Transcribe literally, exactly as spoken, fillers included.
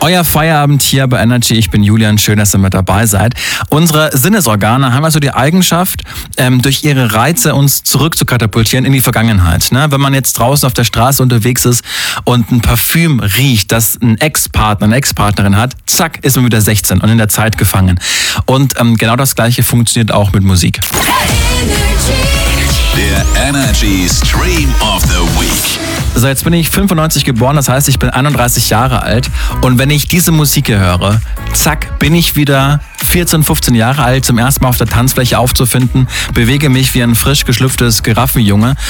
Euer Feierabend hier bei Energy. Ich bin Julian, schön, dass ihr mit dabei seid. Unsere Sinnesorgane haben also die Eigenschaft, ähm, durch ihre Reize uns zurück zu katapultieren in die Vergangenheit. Ne? Wenn man jetzt draußen auf der Straße unterwegs ist und ein Parfüm riecht, das ein Ex-Partner, eine Ex-Partnerin hat, zack, ist man wieder sechzehn und in der Zeit gefangen. Und ähm, genau das Gleiche funktioniert auch mit Musik. Der Energy Stream of the Week. So, jetzt bin ich fünfundneunzig geboren, das heißt, ich bin einunddreißig Jahre alt. Und wenn ich diese Musik hier höre, zack, bin ich wieder vierzehn, fünfzehn Jahre alt, zum ersten Mal auf der Tanzfläche aufzufinden, bewege mich wie ein frisch geschlüpftes Giraffenjunge.